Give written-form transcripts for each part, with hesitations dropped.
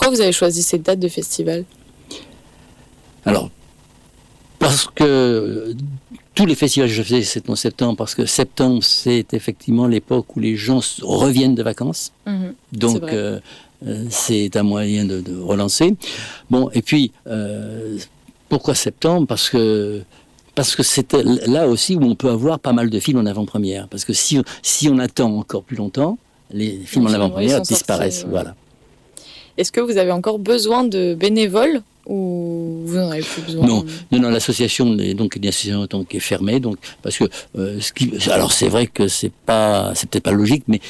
Pourquoi vous avez choisi cette date de festival ? Alors, parce que tous les festivals que je faisais, c'est en septembre, parce que septembre, c'est effectivement l'époque où les gens reviennent de vacances. Donc, c'est un moyen de relancer. Bon, et puis, pourquoi septembre ? Parce que c'est là aussi où on peut avoir pas mal de films en avant-première. Parce que si on attend encore plus longtemps, les films en avant-première disparaissent. Voilà. Est-ce que vous avez encore besoin de bénévoles ou vous n'en avez plus besoin ? Non, l'association est est fermée, donc parce que alors c'est vrai que c'est peut-être pas logique, mais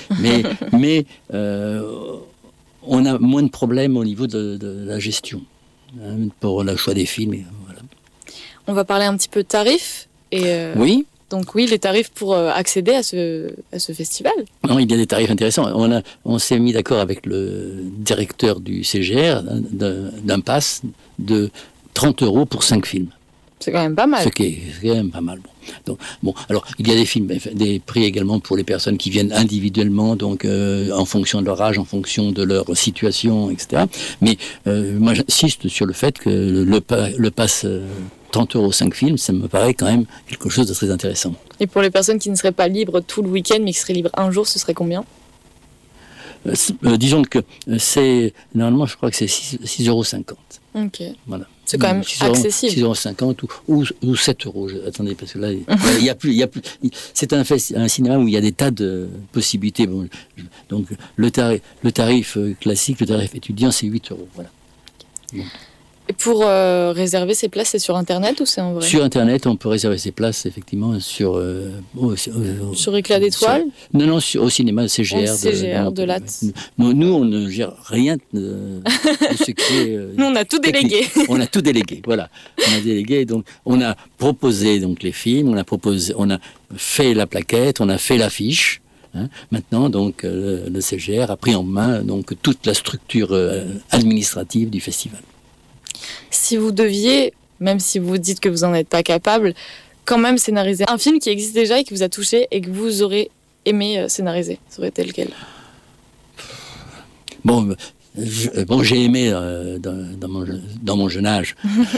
on a moins de problèmes au niveau de la gestion pour le choix des films. Voilà. On va parler un petit peu de tarifs. Oui. Donc oui, les tarifs pour accéder à ce festival. Non, il y a des tarifs intéressants. On s'est mis d'accord avec le directeur du CGR d'un pass de 30 € pour 5 films. C'est quand même pas mal. Ce qui est quand même pas mal. Alors il y a des films, des prix également pour les personnes qui viennent individuellement, donc en fonction de leur âge, en fonction de leur situation, etc. Mais moi j'insiste sur le fait que le pass 30 € 5 films, ça me paraît quand même quelque chose de très intéressant. Et pour les personnes qui ne seraient pas libres tout le week-end, mais qui seraient libres un jour, ce serait combien ? Disons que c'est, normalement je crois que c'est 6,50 €. Ok. Voilà. C'est quand même accessible. 6,50 € ou 7 €. Attendez, parce que là, il y a plus. C'est un cinéma où il y a des tas de possibilités. Bon, donc le tarif classique, le tarif étudiant, c'est 8 €. Voilà. Bon. Et pour réserver ses places, c'est sur Internet ou c'est en vrai ? Sur Internet, on peut réserver ses places, effectivement, sur Éclat d'étoiles ? Non, au cinéma CGR. CGR de Latte. Nous, on ne gère rien de ce qui est... nous, on a tout délégué. On a tout délégué, voilà. On a délégué, donc on a proposé donc, les films, on a fait la plaquette, on a fait l'affiche. Maintenant, donc, le CGR a pris en main donc, toute la structure administrative du festival. Si vous deviez, même si vous dites que vous n'en êtes pas capable, quand même scénariser un film qui existe déjà et qui vous a touché et que vous aurez aimé scénariser, ça aurait été lequel ? Bon, j'ai aimé dans mon jeune âge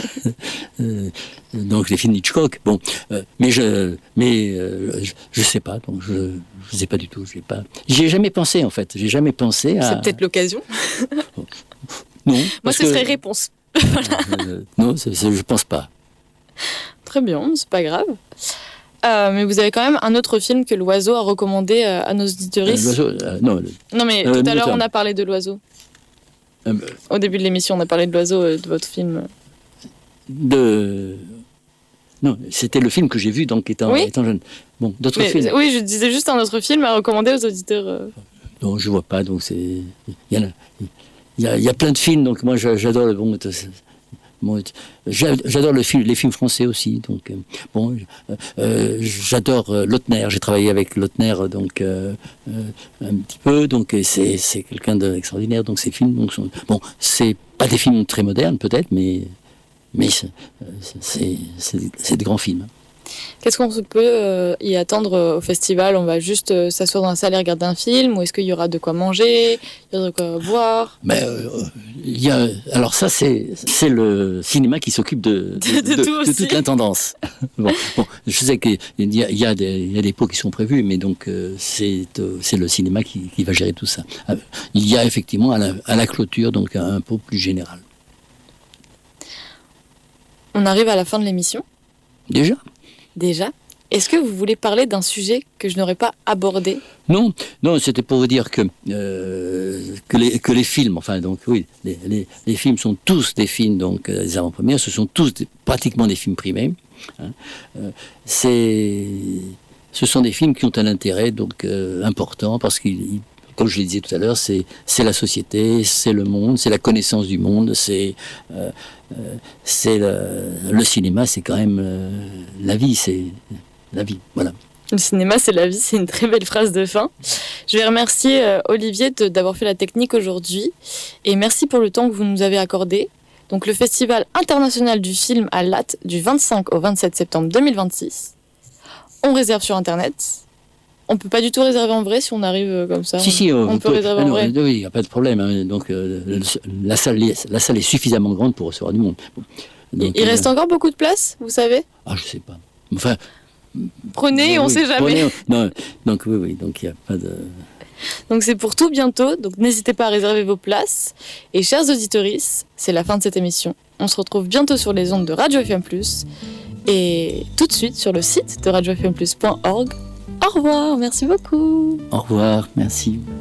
donc les films d'Hitchcock. Bon, mais je sais pas, donc je sais pas du tout. J'y ai jamais pensé en fait. J'ai jamais pensé à. C'est peut-être l'occasion. Non. Moi, ce serait réponse. Non, je pense pas. Très bien, c'est pas grave. Mais vous avez quand même un autre film que l'Oiseau a recommandé à nos auditeurs. Non, mais tout à l'heure, on a parlé de l'Oiseau. Au début de l'émission, on a parlé de l'Oiseau, de votre film. Non, c'était le film que j'ai vu donc étant jeune. Bon, d'autres films. Oui, je disais juste un autre film à recommander aux auditeurs. Non, je vois pas. Donc c'est. Il y a plein de films, donc moi j'adore j'adore les films français aussi, donc j'adore Lautner. J'ai travaillé avec Lautner donc un petit peu, donc c'est quelqu'un d'extraordinaire. Donc ces films c'est pas des films très modernes peut-être, mais c'est de grands films. Qu'est-ce qu'on peut y attendre au festival ? On va juste s'asseoir dans la salle et regarder un film, ou est-ce qu'il y aura de quoi manger, il y aura de quoi boire ? Alors ça, c'est le cinéma qui s'occupe de toute l'intendance. Bon, je sais qu'il y a des pots qui sont prévus, mais donc c'est le cinéma qui va gérer tout ça. Il y a effectivement à la clôture donc un pot plus général. On arrive à la fin de l'émission. Déjà. Est-ce que vous voulez parler d'un sujet que je n'aurais pas abordé ? Non, c'était pour vous dire que les films, enfin donc oui, les films sont tous des films donc les avant-premières, ce sont tous pratiquement des films primés. Ce sont des films qui ont un intérêt donc important parce qu'ils, comme je le disais tout à l'heure, c'est la société, c'est le monde, c'est la connaissance du monde, c'est le cinéma, c'est quand même la vie, c'est la vie, voilà. Le cinéma, c'est la vie, c'est une très belle phrase de fin. Je vais remercier Olivier d'avoir fait la technique aujourd'hui et merci pour le temps que vous nous avez accordé. Donc le Festival international du film à Latte du 25 au 27 septembre 2026. On réserve sur Internet. On peut pas du tout réserver en vrai si on arrive comme ça. Si, on peut réserver en vrai. Oui, il n'y a pas de problème. Hein. Donc la salle est suffisamment grande pour recevoir du monde. Donc, il reste encore beaucoup de place, vous savez? Je sais pas. Enfin, prenez, on sait jamais. Non, donc oui, donc il n'y a pas de... Donc c'est pour tout bientôt, donc n'hésitez pas à réserver vos places. Et chers auditoristes, c'est la fin de cette émission. On se retrouve bientôt sur les ondes de Radio FM+, et tout de suite sur le site de radiofmplus.org. Au revoir, merci beaucoup. Au revoir, merci.